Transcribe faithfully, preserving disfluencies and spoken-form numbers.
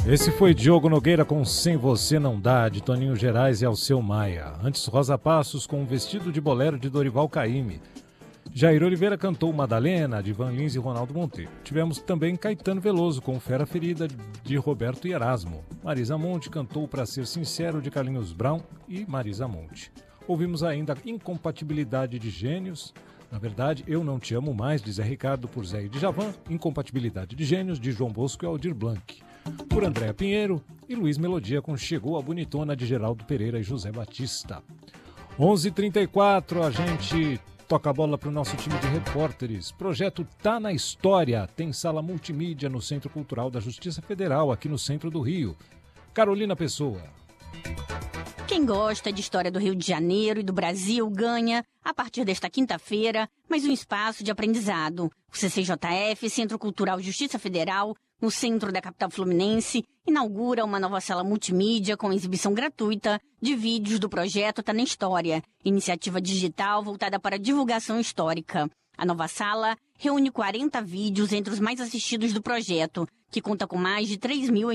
Esse foi Diogo Nogueira com Sem Você Não Dá, de Toninho Gerais e Alceu Maia. Antes, Rosa Passos com um Vestido de Bolero, de Dorival Caymmi. Jair Oliveira cantou Madalena, de Van Lins e Ronaldo Monteiro. Tivemos também Caetano Veloso com Fera Ferida, de Roberto e Erasmo. Marisa Monte cantou Pra Ser Sincero, de Carlinhos Brown e Marisa Monte. Ouvimos ainda Incompatibilidade de Gênios. Na verdade, Eu Não Te Amo Mais, de Zé Ricardo, por Zé e Djavan. Incompatibilidade de Gênios, de João Bosco e Aldir Blanc, por Andréa Pinheiro. E Luiz Melodia com Chegou a Bonitona, de Geraldo Pereira e José Batista. onze e trinta e quatro, a gente toca a bola para o nosso time de repórteres. Projeto Tá na História. Tem sala multimídia no Centro Cultural da Justiça Federal, aqui no centro do Rio. Carolina Pessoa. Quem gosta de história do Rio de Janeiro e do Brasil ganha, a partir desta quinta-feira, mais um espaço de aprendizado. O C C J F, Centro Cultural Justiça Federal, no centro da capital fluminense, inaugura uma nova sala multimídia com exibição gratuita de vídeos do projeto Tá na História, iniciativa digital voltada para a divulgação histórica. A nova sala reúne quarenta vídeos entre os mais assistidos do projeto, que conta com mais de três mil